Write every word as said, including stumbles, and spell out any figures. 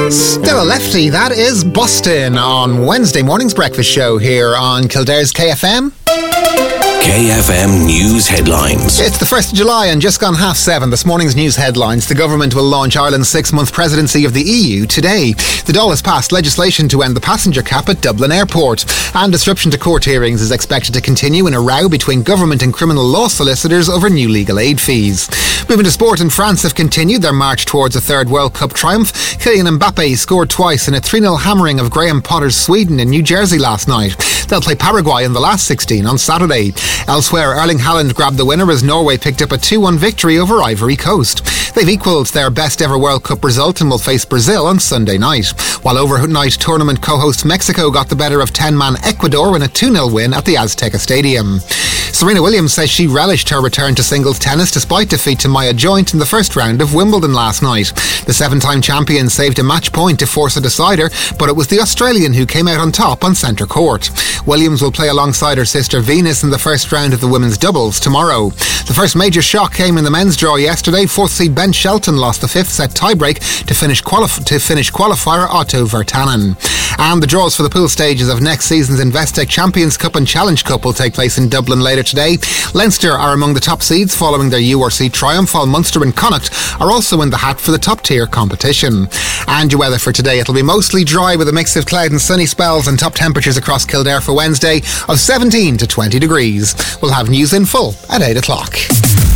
Still a lefty, that is Bustin' on Wednesday morning's breakfast show here on Kildare's K F M. K F M News Headlines. It's the first of July and just gone half seven. This morning's news headlines. The government will launch Ireland's six-month presidency of the E U today. The Dáil has passed legislation to end the passenger cap at Dublin Airport. And disruption to court hearings is expected to continue in a row between government and criminal law solicitors over new legal aid fees. Moving to sport, in France have continued their march towards a third World Cup triumph. Kylian Mbappe scored twice in a three nil hammering of Graham Potter's Sweden in New Jersey last night. They'll play Paraguay in the last sixteen on Saturday. Elsewhere, Erling Haaland grabbed the winner as Norway picked up a two one victory over Ivory Coast. They've equalled their best ever World Cup result and will face Brazil on Sunday night. While overnight tournament co-host Mexico got the better of ten-man Ecuador in a two nil win at the Azteca Stadium. Serena Williams says she relished her return to singles tennis despite defeat to Maya Joint in the first round of Wimbledon last night. The seven-time champion saved a match point to force a decider, but it was the Australian who came out on top on centre court. Williams will play alongside her sister Venus in the first round of the women's doubles tomorrow. The first major shock came in the men's draw yesterday. Fourth seed Ben Shelton lost the fifth set tiebreak to finish qualif- to finish qualifier Otto Virtanen. And the draws for the pool stages of next season's Investec Champions Cup and Challenge Cup will take place in Dublin later today. Leinster are among the top seeds following their U R C triumph, while Munster and Connacht are also in the hat for the top tier competition. And your weather for today, it'll be mostly dry with a mix of cloud and sunny spells and top temperatures across Kildare for Wednesday of seventeen to twenty degrees. We'll have news in full at eight o'clock.